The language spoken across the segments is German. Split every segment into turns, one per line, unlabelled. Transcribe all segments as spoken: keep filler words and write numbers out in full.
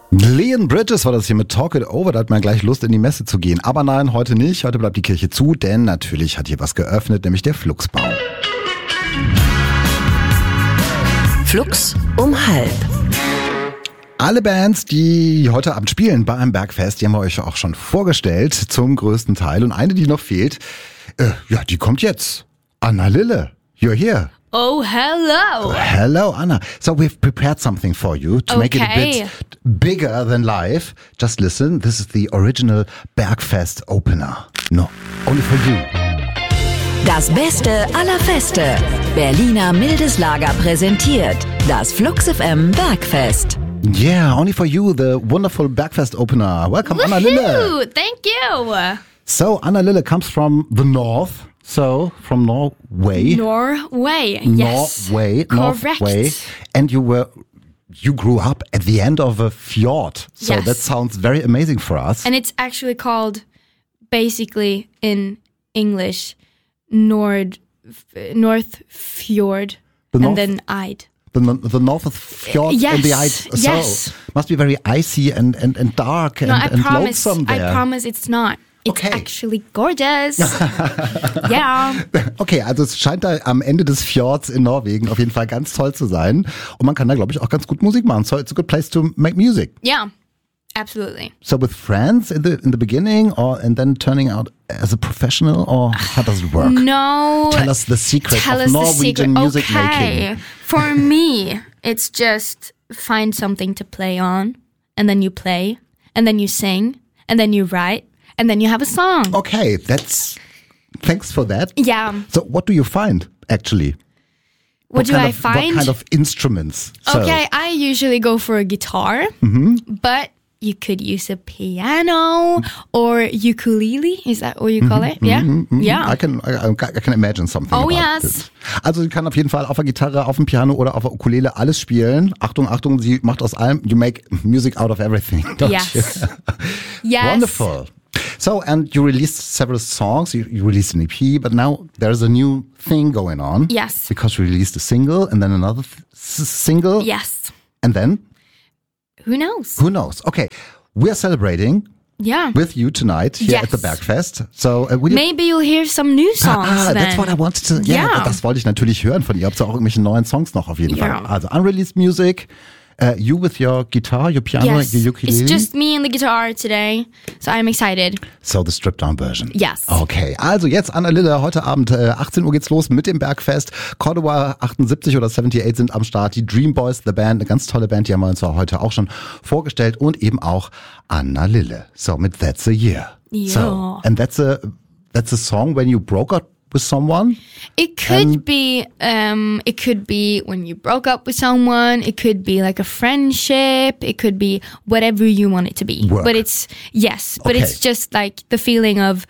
Leon Bridges war das hier mit Talk It Over, da hat man gleich Lust in die Messe zu gehen. Aber nein, heute nicht, heute bleibt die Kirche zu, denn natürlich hat hier was geöffnet, nämlich der Fluxbau.
Flux um halb.
Alle Bands, die heute Abend spielen bei einem Bergfest, die haben wir euch auch schon vorgestellt, zum größten Teil. Und eine, die noch fehlt, äh, ja, die kommt jetzt. Anna Lille, you're here.
Oh, hello.
Oh, hello, Anna. So we've prepared something for you to
okay.
make it a bit bigger than life. Just listen, this is the original Bergfest opener. No, only for you.
Das Beste aller Feste. Berliner Mildes Lager präsentiert das Flux F M Bergfest.
Yeah, only for you, the wonderful Bergfest opener. Welcome, Anna Lille.
Thank you.
So, Anna Lille comes from the north. So, from Norway.
Norway, yes.
Norway,
Correct.
Norway. And you were, you grew up at the end of a fjord. So
yes.
that sounds very amazing for us.
And it's actually called, basically in English, Nord, North Fjord,
The
and
North-
then Eid.
The, the north of fjord
Yes,
and the Eid. So,
yes.
must be very icy and, and, and dark and,
No, I
and
promise,
lonesome there.
I promise it's not. It's
Okay.
actually gorgeous. Yeah.
Okay, also es scheint da am Ende des Fjords in Norwegen auf jeden Fall ganz toll zu sein. Und man kann da, glaube ich, auch ganz gut Musik machen. So it's a good place to make music.
Yeah. Absolutely.
So with friends in the in the beginning, or and then turning out as a professional, or how does it work?
No.
Tell us the secret
Tell
of
us
Norwegian
the secret.
music
okay.
making.
For me, it's just find something to play on, and then you play, and then you sing, and then you write, and then you have a song.
Okay, that's thanks for that.
Yeah.
So what do you find actually?
What, do
kind
I
of,
find?
What kind of instruments? So,
Okay, I usually go for a guitar,
Mm-hmm.
but you could use a piano or ukulele. Is that what you call it? Yeah,
Mhm,
yeah.
I can I, I can imagine something.
Oh,
about
yes.
this. Also sie kann auf jeden Fall auf der Gitarre, auf dem Piano oder auf der Ukulele alles spielen. Achtung, Achtung, sie macht aus allem. You make music out of everything. Don't
Yes.
you?
Yes.
Wonderful. So, and you released several songs. You, you released an E P, but now there's a new thing going on.
Yes.
Because you released a single and then another th- s- single.
Yes.
And then
Who knows?
who knows? Okay, we're celebrating
Yeah.
with you tonight here
Yes.
at the Bergfest. So, uh, will you
Maybe you'll hear some new songs
Ah,
then.
that's what I wanted to. Ja,
Ja.
das wollte ich natürlich hören von ihr. Habt ihr auch irgendwelche neuen Songs noch auf jeden
Ja.
Fall? Also unreleased music, uh, you with your guitar, your piano,
Yes.
your ukulele.
It's just me and the guitar today, so I'm excited.
So the stripped down version.
Yes.
Okay, also jetzt Anna Lille, heute Abend äh, achtzehn Uhr geht's los mit dem Bergfest. Cordova achtundsiebzig oder achtundsiebzig sind am Start. Die Dream Boys, the Band, eine ganz tolle Band, die haben wir uns auch heute auch schon vorgestellt und eben auch Anna Lille. So mit That's a Year.
Ja.
So, and that's a that's a song when you broke up with someone.
It could
And-
be, um, it could be when you broke up with someone. It could be like a friendship. It could be whatever you want it to be.
Work.
But it's yes, but
Okay.
it's just like the feeling of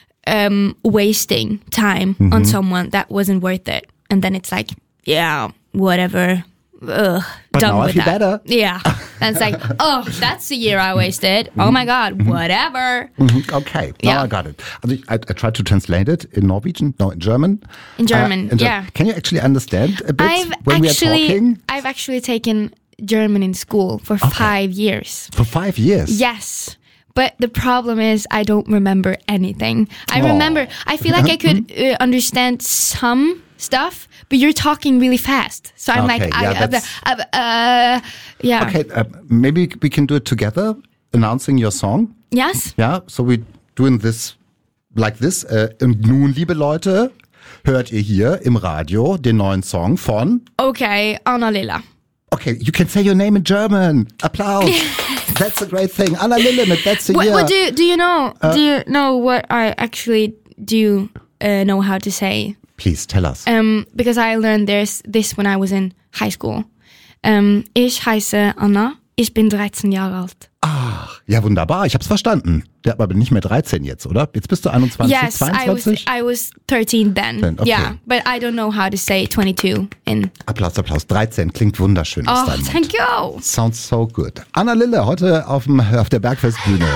um, wasting time
Mm-hmm.
on someone that wasn't worth it, and then it's like, yeah, whatever. Ugh,
But
done
now I
with
feel
that.
better.
Yeah, and it's like, oh, that's the year I wasted. Oh my god, whatever.
Mhm, okay, now
Yeah.
I got it. Also ich, I, I tried to translate it in Norwegian, no, in German.
In German,
Uh, in Ger-
yeah.
Can you actually understand a bit
I've
when
actually,
we are talking?
I've actually taken German in school for five years.
For five years?
Yes. But the problem is I don't remember anything. I
Oh.
remember, I feel like I could uh, understand some stuff, but you're talking really fast. So I'm
Okay,
like,
yeah,
I, uh,
that's-
uh, uh, yeah.
Okay, uh, maybe we can do it together, announcing your song.
Yes?
Ja, so we doing this like this. Uh, und nun, liebe Leute, hört ihr hier im Radio den neuen Song von...
Okay, Anna Lilla.
Okay, you can say your name in German. Applaus. That's a great thing. Anna Lille mit That's a
What,
Year.
what do you, do you know?
Uh,
do you know what I actually do uh, know how to say?
Please, tell us.
Um, because I learned this, this when I was in high school. Um, ich heiße Anna, ich bin dreizehn Jahre alt.
Ach, ja wunderbar, ich hab's verstanden. Der aber nicht mehr dreizehn jetzt, oder? Jetzt bist du einundzwanzig,
Yes, I was
zweiundzwanzig?
I was thirteen then.
Then, okay.
Yeah, but I don't know how to say twenty-two in.
Applaus, Applaus. dreizehn klingt wunderschön aus
Oh,
deinem Mund.
thank you.
Sounds so good. Anna Lille, heute auf, dem, auf der Bergfestbühne.